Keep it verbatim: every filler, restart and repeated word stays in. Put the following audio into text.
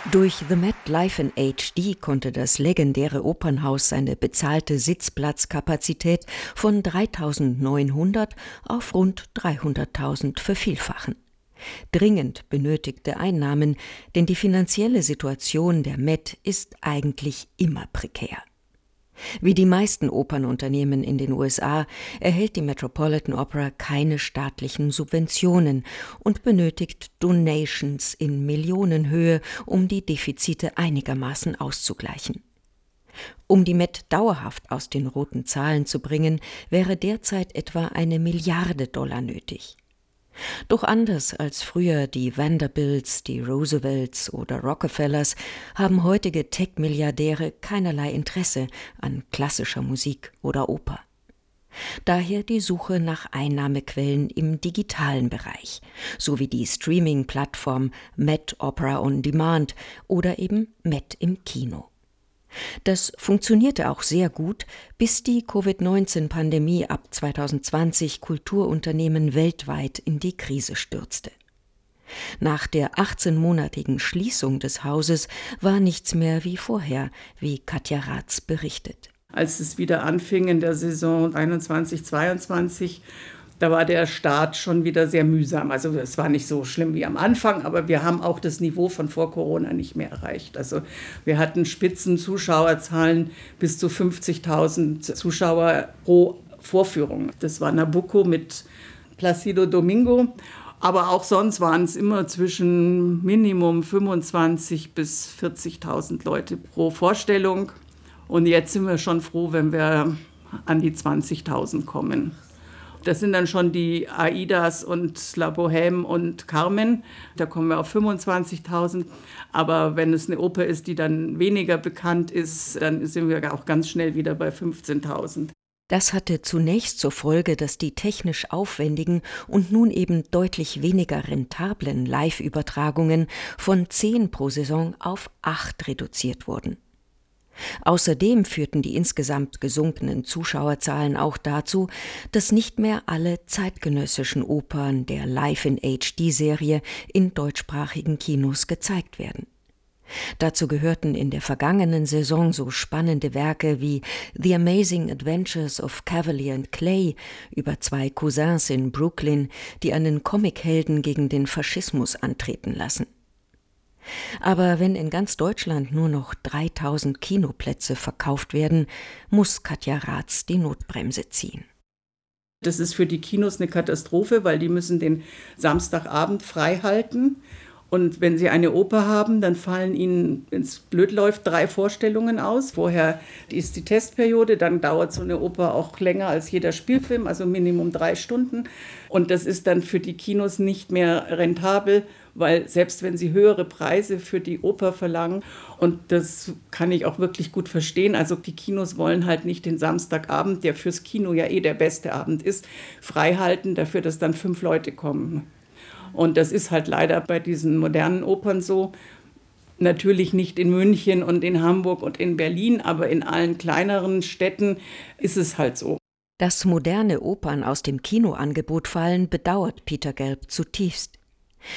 Durch The Met Live in H D konnte das legendäre Opernhaus seine bezahlte Sitzplatzkapazität von dreitausendneunhundert auf rund dreihunderttausend vervielfachen. Dringend benötigte Einnahmen, denn die finanzielle Situation der Met ist eigentlich immer prekär. Wie die meisten Opernunternehmen in den U S A erhält die Metropolitan Opera keine staatlichen Subventionen und benötigt Donations in Millionenhöhe, um die Defizite einigermaßen auszugleichen. Um die Met dauerhaft aus den roten Zahlen zu bringen, wäre derzeit etwa eine Milliarde Dollar nötig. Doch anders als früher die Vanderbilts, die Roosevelts oder Rockefellers haben heutige Tech-Milliardäre keinerlei Interesse an klassischer Musik oder Oper. Daher die Suche nach Einnahmequellen im digitalen Bereich, sowie die Streaming-Plattform Met Opera on Demand oder eben Met im Kino. Das funktionierte auch sehr gut, bis die Covid neunzehn Pandemie ab zweitausendzwanzig Kulturunternehmen weltweit in die Krise stürzte. Nach der achtzehnmonatigen Schließung des Hauses war nichts mehr wie vorher, wie Katja Ratz berichtet. Als es wieder anfing in der Saison einundzwanzig zweiundzwanzig, da war der Start schon wieder sehr mühsam. Also es war nicht so schlimm wie am Anfang, aber wir haben auch das Niveau von vor Corona nicht mehr erreicht. Also wir hatten Spitzen-Zuschauerzahlen bis zu fünfzigtausend Zuschauer pro Vorführung. Das war Nabucco mit Placido Domingo. Aber auch sonst waren es immer zwischen Minimum fünfundzwanzigtausend bis vierzigtausend Leute pro Vorstellung. Und jetzt sind wir schon froh, wenn wir an die zwanzigtausend kommen. Das sind dann schon die Aidas und La Bohème und Carmen. Da kommen wir auf fünfundzwanzigtausend. Aber wenn es eine Oper ist, die dann weniger bekannt ist, dann sind wir auch ganz schnell wieder bei fünfzehntausend. Das hatte zunächst zur Folge, dass die technisch aufwendigen und nun eben deutlich weniger rentablen Live-Übertragungen von zehn pro Saison auf acht reduziert wurden. Außerdem führten die insgesamt gesunkenen Zuschauerzahlen auch dazu, dass nicht mehr alle zeitgenössischen Opern der Live in H D-Serie in deutschsprachigen Kinos gezeigt werden. Dazu gehörten in der vergangenen Saison so spannende Werke wie The Amazing Adventures of Cavalier and Clay über zwei Cousins in Brooklyn, die einen Comichelden gegen den Faschismus antreten lassen. Aber wenn in ganz Deutschland nur noch dreitausend Kinoplätze verkauft werden, muss Katja Ratz die Notbremse ziehen. Das ist für die Kinos eine Katastrophe, weil die müssen den Samstagabend frei halten. Und wenn sie eine Oper haben, dann fallen ihnen, wenn es blöd läuft, drei Vorstellungen aus. Vorher ist die Testperiode, dann dauert so eine Oper auch länger als jeder Spielfilm, also Minimum drei Stunden. Und das ist dann für die Kinos nicht mehr rentabel, weil selbst wenn sie höhere Preise für die Oper verlangen, und das kann ich auch wirklich gut verstehen, also die Kinos wollen halt nicht den Samstagabend, der fürs Kino ja eh der beste Abend ist, frei halten dafür, dass dann fünf Leute kommen. Und das ist halt leider bei diesen modernen Opern so. Natürlich nicht in München und in Hamburg und in Berlin, aber in allen kleineren Städten ist es halt so. Dass moderne Opern aus dem Kinoangebot fallen, bedauert Peter Gelb zutiefst.